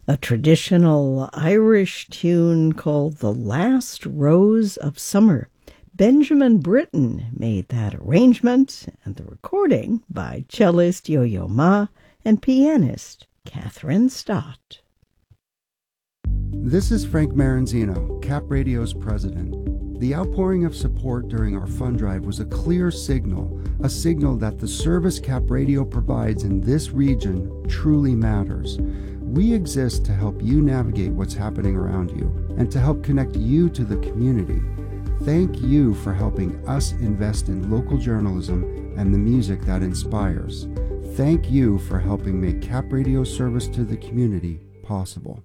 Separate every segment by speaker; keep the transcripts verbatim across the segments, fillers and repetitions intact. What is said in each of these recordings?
Speaker 1: A traditional Irish tune called The Last Rose of Summer. Benjamin Britten made that arrangement, and the recording by cellist Yo-Yo Ma and pianist Catherine Stott.
Speaker 2: This is Frank Maranzino, Cap Radio's president. The outpouring of support during our fund drive was a clear signal, a signal that the service Cap Radio provides in this region truly matters. We exist to help you navigate what's happening around you and to help connect you to the community. Thank you for helping us invest in local journalism and the music that inspires. Thank you for helping make Cap Radio's service to the community possible.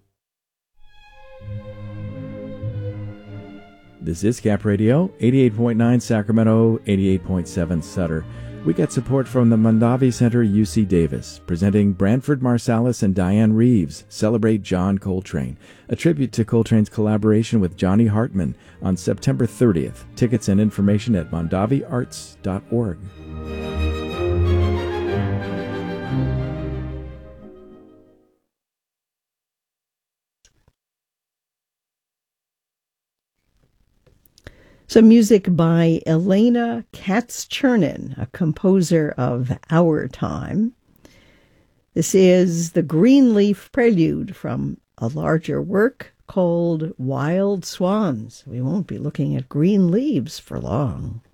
Speaker 3: This is Cap Radio, eighty-eight point nine Sacramento, eighty-eight point seven Sutter. We get support from the Mondavi Center U C Davis, presenting Branford Marsalis and Diane Reeves Celebrate John Coltrane, a tribute to Coltrane's collaboration with Johnny Hartman on September thirtieth. Tickets and information at mondavi arts dot org.
Speaker 1: Some music by Elena Katz-Chernin, a composer of our time. This is the Greenleaf Prelude from a larger work called Wild Swans. We won't be looking at green leaves for long.